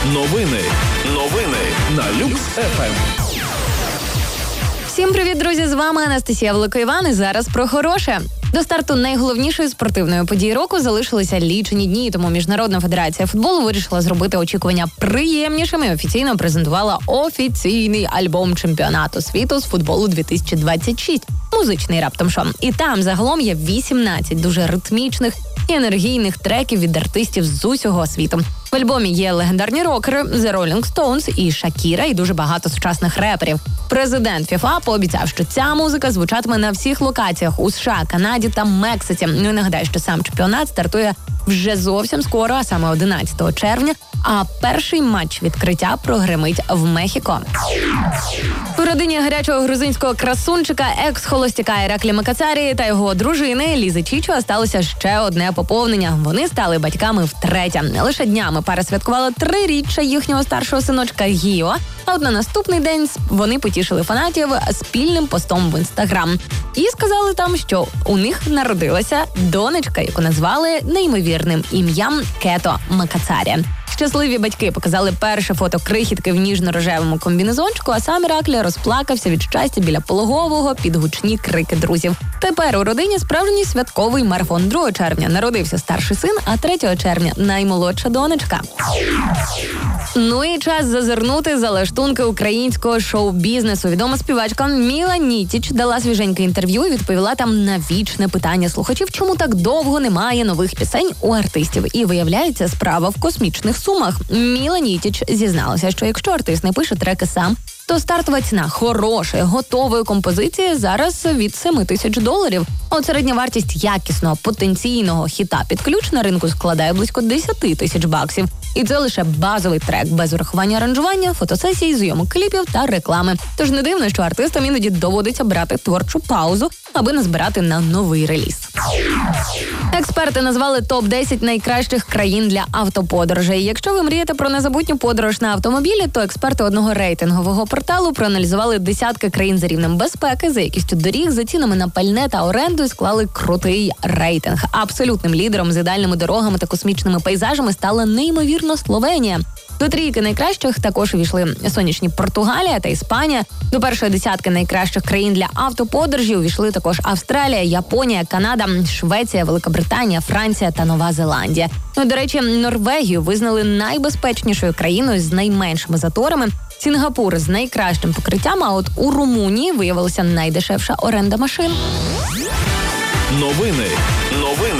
Новини на Люкс ФМ. Всім привіт, друзі! З вами Анастасія Великоїван і зараз про хороше. До старту найголовнішої спортивної події року залишилися лічені дні, тому Міжнародна федерація футболу вирішила зробити очікування приємнішими і офіційно презентувала офіційний альбом чемпіонату світу з футболу 2026. Музичний раптом шо. І там загалом є 18 дуже ритмічних і енергійних треків від артистів з усього світу. В альбомі є легендарні рокери The Rolling Stones і Шакіра, і дуже багато сучасних реперів. Президент ФІФА пообіцяв, що ця музика звучатиме на всіх локаціях у США, Канаді та Мексиці. Ну і нагадаю, що сам чемпіонат стартує вже зовсім скоро, а саме 11 червня, а перший матч відкриття прогремить в Мехіко. У родині гарячого грузинського красунчика, екс-холостяка Іраклі Макацарі та його дружини Лізи Чічо сталося ще одне поповнення. Вони стали батьками втретє. Лише днями пара святкувала 3-річчя їхнього старшого синочка Гіо, а от на наступний день вони потішили фанатів спільним постом в Інстаграм. І сказали там, що у них народилася донечка, яку назвали неймовірним ім'ям Кето Макацарі. Щасливі батьки показали перше фото крихітки в ніжно-рожевому комбінезончику, а сам Іраклі розплакався від щастя біля пологового під гучні крики друзів. Тепер у родині справжній святковий марафон. 2 червня народився старший син, а 3 червня наймолодша донечка. Ну і час зазирнути за лаштунки українського шоу-бізнесу. Відома співачка Міла Нітіч дала свіженьке інтерв'ю і відповіла там на вічне питання слухачів, чому так довго немає нових пісень у артистів. І виявляється, справа в космічних сумах. Міла Нітіч зізналася, що якщо артист не пише треки сам, то стартова ціна хорошої, готової композиції зараз від $7,000. А от середня вартість якісного, потенційного хіта під ключ на ринку складає близько $10,000. І це лише базовий трек, без урахування аранжування, фотосесій, зйомок кліпів та реклами. Тож не дивно, що артистам іноді доводиться брати творчу паузу, аби назбирати на новий реліз. Експерти назвали топ-10 найкращих країн для автоподорожей. Якщо ви мрієте про незабутню подорож на автомобілі, то експерти одного рейтингового порталу проаналізували десятки країн за рівнем безпеки, за якістю доріг, за цінами на пальне та оренду і склали крутий рейтинг. Абсолютним лідером з ідеальними дорогами та космічними пейзажами стала неймовірно Словенія. До трійки найкращих також увійшли сонячні Португалія та Іспанія. До першої десятки найкращих країн для автоподорожів увійшли також Австралія, Японія, Канада, Швеція, Великобританія, Франція та Нова Зеландія. Ну, до речі, Норвегію визнали найбезпечнішою країною з найменшими заторами, Сінгапур з найкращим покриттям, а от у Румунії виявилася найдешевша оренда машин. Новини